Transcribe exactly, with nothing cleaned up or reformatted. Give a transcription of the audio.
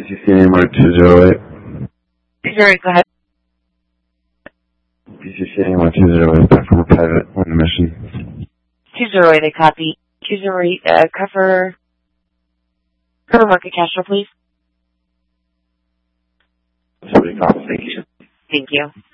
C C N mark two zero eight. two zero eight, go ahead. B C C N mark two zero eight, back from a private on the mission. two zero eight, I copy. two zero eight, uh, cover, cover market cash flow, please. Somebody call. Thank you. Thank you.